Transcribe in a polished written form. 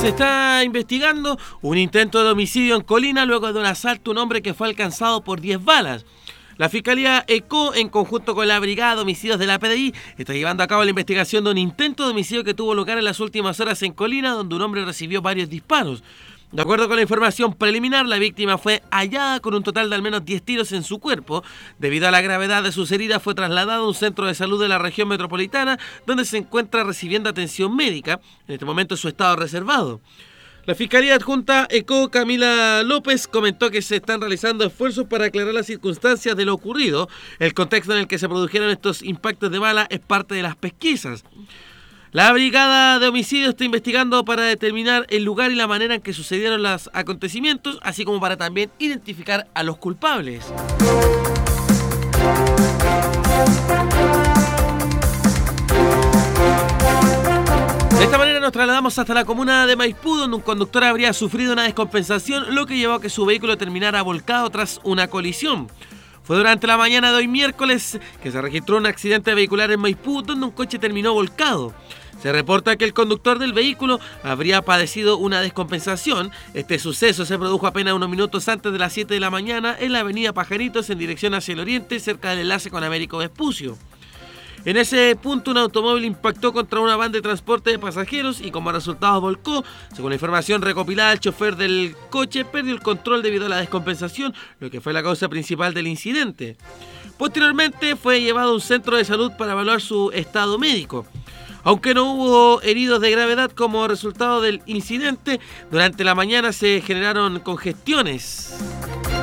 Se está investigando un intento de homicidio en Colina luego de un asalto a un hombre que fue alcanzado por 10 balas. La Fiscalía ECO, en conjunto con la Brigada de Homicidios de la PDI, está llevando a cabo la investigación de un intento de homicidio que tuvo lugar en las últimas horas en Colina, donde un hombre recibió varios disparos. De acuerdo con la información preliminar, la víctima fue hallada con un total de al menos 10 tiros en su cuerpo. Debido a la gravedad de sus heridas, fue trasladado a un centro de salud de la región metropolitana, donde se encuentra recibiendo atención médica. En este momento su estado reservado. La Fiscalía Adjunta ECO, Camila López, comentó que se están realizando esfuerzos para aclarar las circunstancias de lo ocurrido. El contexto en el que se produjeron estos impactos de bala es parte de las pesquisas. La Brigada de Homicidios está investigando para determinar el lugar y la manera en que sucedieron los acontecimientos, así como para también identificar a los culpables. De esta manera nos trasladamos hasta la comuna de Maipú, donde un conductor habría sufrido una descompensación, lo que llevó a que su vehículo terminara volcado tras una colisión. Fue durante la mañana de hoy miércoles que se registró un accidente vehicular en Maipú, donde un coche terminó volcado. Se reporta que el conductor del vehículo habría padecido una descompensación. Este suceso se produjo apenas unos minutos antes de las 7 de la mañana en la avenida Pajaritos en dirección hacia el oriente, cerca del enlace con Américo Vespucio. En ese punto un automóvil impactó contra una van de transporte de pasajeros y como resultado volcó. Según la información recopilada, el chofer del coche perdió el control debido a la descompensación, lo que fue la causa principal del incidente. Posteriormente fue llevado a un centro de salud para evaluar su estado médico. Aunque no hubo heridos de gravedad como resultado del incidente, durante la mañana se generaron congestiones.